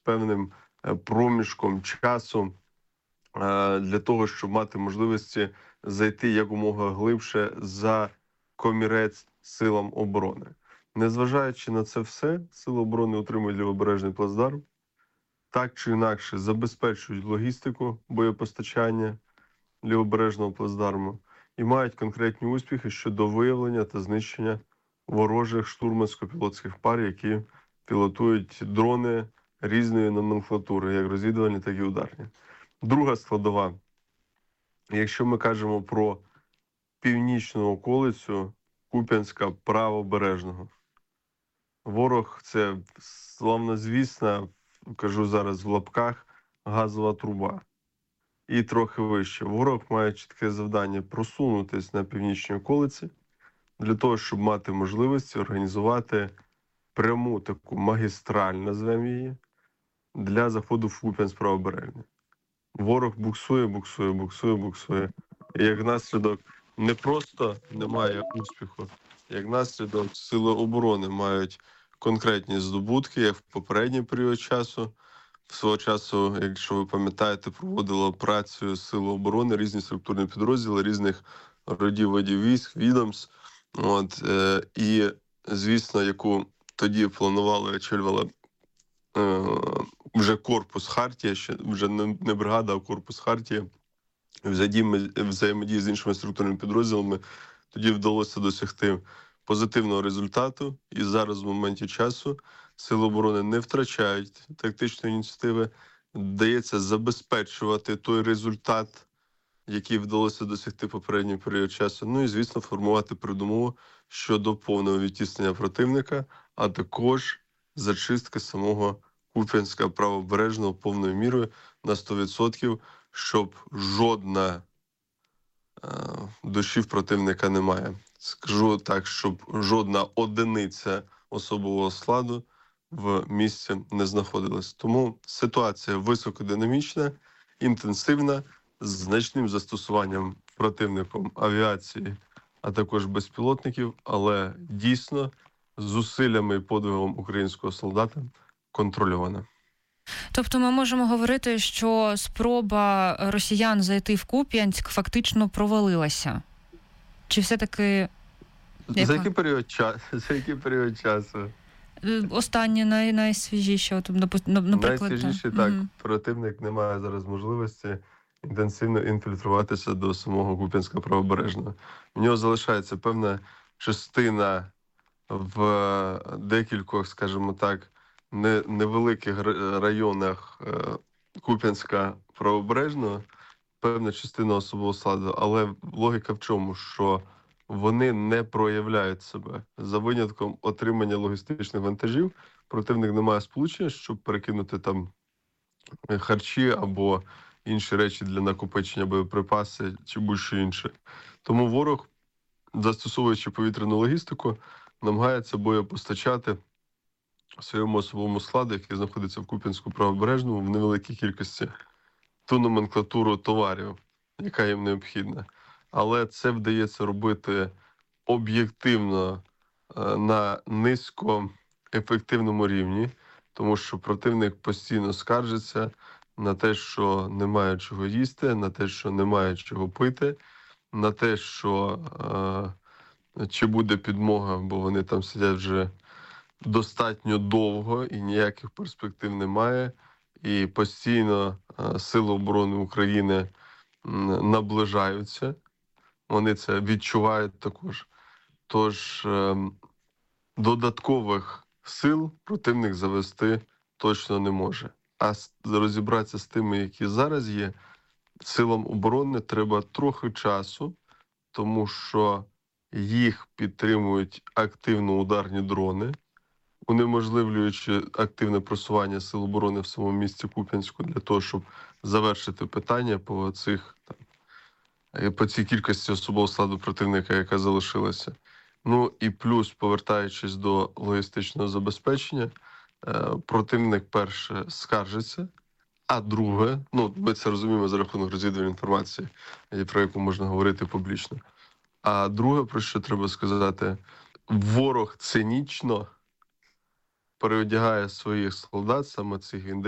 певним проміжком часу для того, щоб мати можливості зайти якомога глибше за комірець силам оборони. Незважаючи на це все, Сили оборони утримують лівобережний плацдарм, так чи інакше забезпечують логістику боєпостачання лівобережного плацдарму і мають конкретні успіхи щодо виявлення та знищення ворожих штурмансько-пілотських пар, які пілотують дрони різної номенклатури, як розвідувальні, так і ударні. Друга складова. Якщо ми кажемо про північну околицю Куп'янська правобережного. Ворог – це славнозвісна, кажу зараз в лапках, газова труба. І трохи вище. Ворог має чітке завдання просунутися на північній околиці для того, щоб мати можливість організувати пряму таку магістраль, назвемо її, для заходу в Куп'янськ правобережний. Ворог буксує. І як наслідок не просто немає успіху, як наслідок Сили оборони мають конкретні здобутки, як в попередній період часу. Свого часу, якщо ви пам'ятаєте, проводила операцію Сили оборони, різні структурні підрозділи, різних родів, видів військ, відомств. І, звісно, яку тоді планували, очолювала вже корпус Хартія, ще вже не бригада, а корпус Хартія, взаємодії з іншими структурними підрозділами, тоді вдалося досягти позитивного результату. І зараз в моменті часу Сили оборони не втрачають тактичної ініціативи, вдається забезпечувати той результат, який вдалося досягти попередній період часу. Ну і, звісно, формувати передумову щодо повного відтіснення противника, а також зачистки самого Куп'янська правобережного повною мірою на 100%, щоб жодна душі в противника немає. Скажу так, щоб жодна одиниця особового складу в місці не знаходилась. Тому ситуація високодинамічна, інтенсивна, з значним застосуванням противником авіації, а також безпілотників, але дійсно з зусиллями і подвигом українського солдата контрольована. Тобто ми можемо говорити, що спроба росіян зайти в Куп'янськ фактично провалилася? Чи все-таки... За який період часу? Останнє, найсвіжіше, наприклад. Найсвіжіше, так. Противник не має зараз можливості інтенсивно інфільтруватися до самого Куп'янська правобережного. В нього залишається певна частина в декількох, скажімо так, невеликих районах Куп'янська правобережного, певна частина особового складу, але логіка в чому? Що вони не проявляють себе. За винятком отримання логістичних вантажів, противник не має сполучення, щоб перекинути там харчі або інші речі для накопичення, боєприпаси чи будь-що інше. Тому ворог, застосовуючи повітряну логістику, намагається боєпостачати своєму особовому складу, який знаходиться в Куп'янську правобережному, в невеликій кількості ту номенклатуру товарів, яка їм необхідна. Але це вдається робити об'єктивно на низькоефективному рівні, тому що противник постійно скаржиться на те, що немає чого їсти, на те, що немає чого пити, на те, що чи буде підмога, бо вони там сидять вже достатньо довго і ніяких перспектив немає. І постійно Сили оборони України наближаються. Вони це відчувають також. Тож додаткових сил противник завести точно не може. А розібратися з тими, які зараз є, силам оборони треба трохи часу, тому що їх підтримують активно ударні дрони, унеможливлюючи активне просування Сил оборони в самому місті Куп'янську для того, щоб завершити питання по цій кількості особового складу противника, яка залишилася. Ну і плюс, повертаючись до логістичного забезпечення, противник, перше, скаржиться, а друге, ми це розуміємо за рахунок розвідувальної інформації, про яку можна говорити публічно. А друге, про що треба сказати, ворог цинічно переодягає своїх солдат, саме цих він